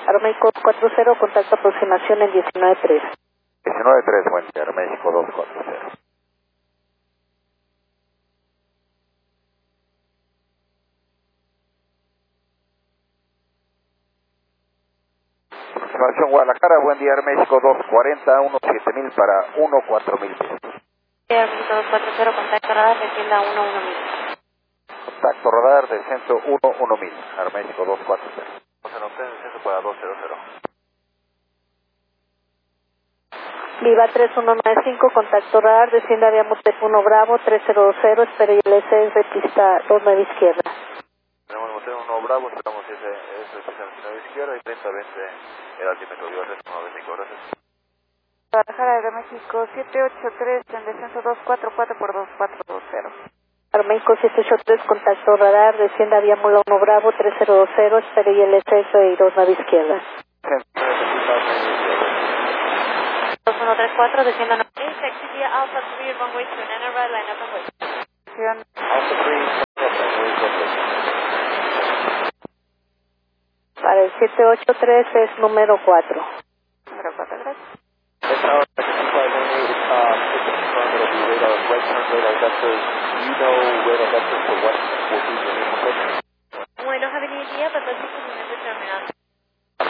Aeroméxico 240, contacto aproximación en 19.3. 19.3, buen día, Aeroméxico 240. Aproximación Guadalajara, buen día, Aeroméxico 240, 17.000 para 14.000 pies. Aeroméxico 240, contacto radar, descienda 11.000. Contacto radar, descenso 11.000, Aeroméxico 240. José Norte, descenso para 200. Viva 3195, contacto radar, descienda vía Motec 1 Bravo, 3020, espere ILS, pista 29 izquierda. Tenemos Motec 1 Bravo, esperamos ese pista 29 izquierda y 30-20 el altímetro, Viva 3195, gracias. Guadalajara, Aeroméxico 783, en descenso 244 por 2420. Aeroméxico 783, contacto radar, descienda vía Mula 1 Bravo, 3020, espere ILS y 29 izquierda. 2134, descienda 9. Taxi via Alpha 3, runway to Nana, right line up and wait. Alpha 3, Para el 783 es número 4. Número 4, gracias. We don't have any idea, but let's see if we can determine.